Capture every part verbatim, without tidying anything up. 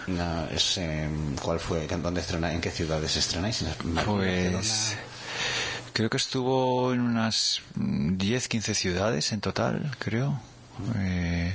No, es, eh, ¿cuál fue? ¿Dónde estrena? ¿En qué ciudades estrenáis? ¿En Madrid, pues Barcelona? Creo que estuvo en unas diez, quince ciudades en total, creo. Eh,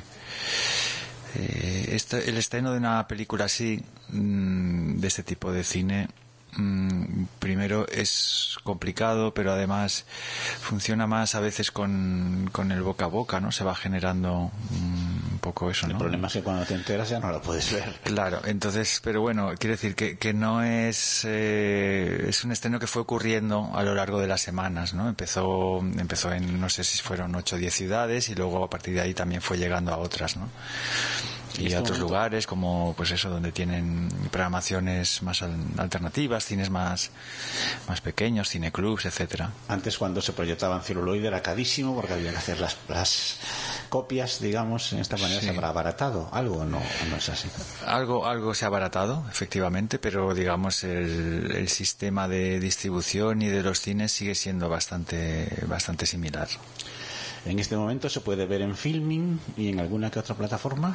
eh, este, el estreno de una película así, mmm, de este tipo de cine, mmm, primero es complicado, pero además funciona más a veces con, con el boca a boca, ¿no? Se va generando mmm, un poco eso, ¿no? El problema es que cuando te enteras ya no lo puedes ver. Claro, entonces, pero bueno, quiero decir que, que no es eh, es un estreno que fue ocurriendo a lo largo de las semanas, ¿no? Empezó empezó en, no sé si fueron ocho o diez ciudades, y luego a partir de ahí también fue llegando a otras, ¿no? Y a otros momento? lugares, como pues eso, donde tienen programaciones más alternativas, cines más más pequeños, cineclubs, etcétera. Antes, cuando se proyectaba en celuloide, era carísimo porque había que hacer las, las copias, digamos. En esta manera sí. ¿Se habrá abaratado algo? No, no es así. Algo algo se ha abaratado, efectivamente, pero digamos el, el sistema de distribución y de los cines sigue siendo bastante bastante similar. En este momento se puede ver en Filmin y en alguna que otra plataforma.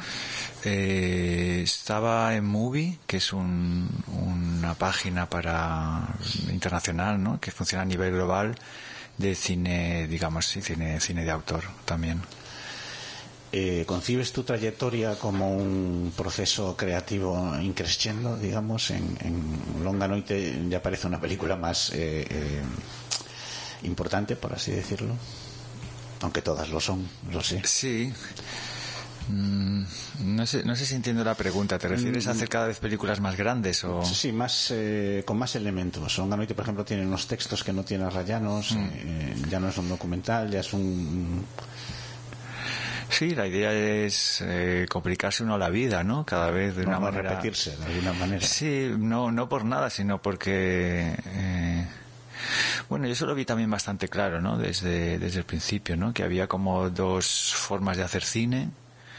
Eh, estaba en Movie, que es un, una página para internacional, ¿no? Que funciona a nivel global, de cine, digamos, sí, cine, cine de autor también. Eh, ¿Concibes tu trayectoria como un proceso creativo increscendo, digamos? En, en Longa Noite ya parece una película más eh, eh, importante, por así decirlo. Aunque todas lo son, lo sé. Sí. Mm, no sé, no sé si entiendo la pregunta. ¿Te refieres a hacer cada vez películas más grandes o...? Sí, más eh, con más elementos. Longa Noite, por ejemplo, tiene unos textos que no tiene Arrayanos. Mm. Eh, ya no es un documental, ya es un... Sí, la idea es eh, complicarse uno la vida, ¿no? Cada vez de no, una no manera... repetirse, de alguna manera. Sí, no, no por nada, sino porque... Eh... Bueno, yo eso lo vi también bastante claro, ¿no? Desde, desde el principio, ¿no? Que había como dos formas de hacer cine,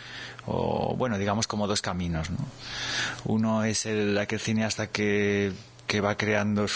o bueno, digamos como dos caminos, ¿no? Uno es el aquel cineasta que que va creando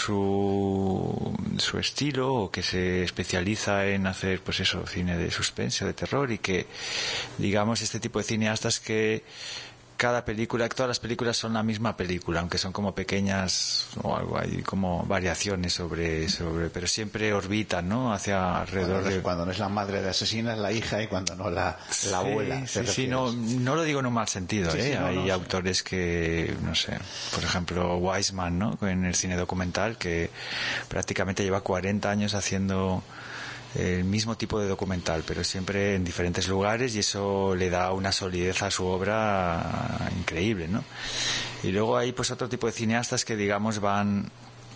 su su estilo, o que se especializa en hacer, pues eso, cine de suspense o de terror, y que, digamos, este tipo de cineastas que cada película, todas las películas son la misma película, aunque son como pequeñas o algo, hay como variaciones sobre, sobre pero siempre orbitan, ¿no? Hacia alrededor cuando, de... Cuando no es la madre de asesina es la hija, y cuando no la, sí, la abuela. Sí, sí, no, no lo digo en un mal sentido, sí, ¿eh? Sí, no, hay no, autores sí. que, no sé, por ejemplo, Wiseman, ¿no? En el cine documental, que prácticamente lleva cuarenta años haciendo el mismo tipo de documental, pero siempre en diferentes lugares, y eso le da una solidez a su obra increíble, ¿no? Y luego hay pues otro tipo de cineastas que, digamos, van,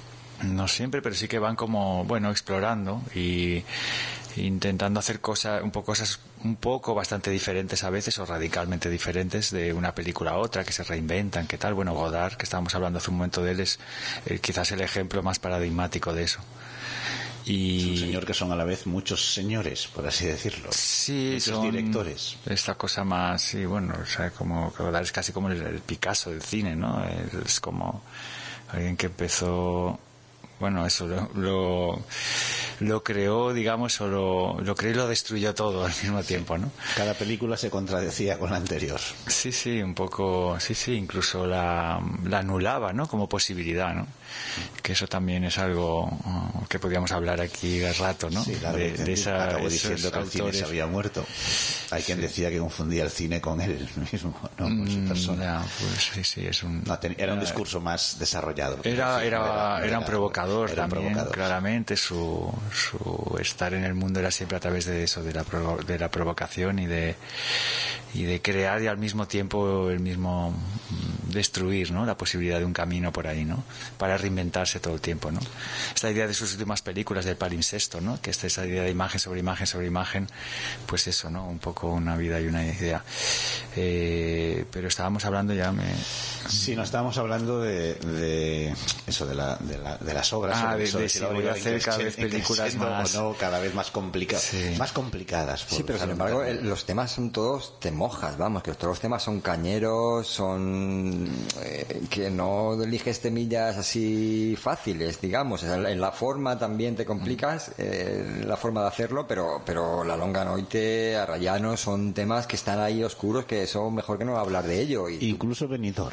no siempre, pero sí que van como, bueno, explorando y intentando hacer cosas un poco cosas un poco bastante diferentes a veces, o radicalmente diferentes de una película a otra, que se reinventan, que tal. Bueno, Godard, que estábamos hablando hace un momento de él, es eh, quizás el ejemplo más paradigmático de eso. Y... Es un señor que son a la vez muchos señores, por así decirlo. Sí, muchos son directores. Esta cosa más, sí, bueno, o sea, como Godard es casi como el, el Picasso del cine, ¿no? Es como alguien que empezó, bueno, eso lo, lo, lo creó, digamos, o lo, lo creó y lo destruyó todo al mismo tiempo, ¿no? Cada película se contradecía con la anterior. Sí, sí, un poco, sí, sí, incluso la, la anulaba, ¿no? Como posibilidad, ¿no? Que eso también es algo uh, que podríamos hablar aquí de rato, ¿no? Sí, claro, de, de esa, acabó diciendo que el cine se había muerto. Hay quien sí. decía que confundía el cine con él mismo, ¿no? Con su persona. Mm, no, pues sí, sí, es un... No, ten, era un discurso más desarrollado. Era, era, era, era un provocador era también, provocador. Claramente. Su, su estar en el mundo era siempre a través de eso, de la, de la provocación y de, y de crear, y al mismo tiempo el mismo destruir, ¿no? La posibilidad de un camino por ahí, ¿no? Para reinventarse todo el tiempo, ¿no? Esta idea de sus últimas películas, del palimpsesto, ¿no? Que es esa idea de imagen sobre imagen sobre imagen, pues eso, ¿no? Un poco una vida y una idea. Eh, pero estábamos hablando ya me... Sí, no, estábamos hablando de, de eso, de, la, de, la, de las obras. Ah, sobre, de, sobre de si voy a hacer cada vez películas más... O no, cada vez más complicadas. Sí. Más complicadas. Sí, pero sin embargo, el, los temas son todos, te mojas, vamos, que todos los temas son cañeros, son... Eh, que no eliges temillas así fáciles, digamos. En la forma también te complicas, eh, la forma de hacerlo, pero pero La Longa Noite, Arrayano, son temas que están ahí oscuros, que eso mejor que no hablar de ello. Y incluso Benidorm.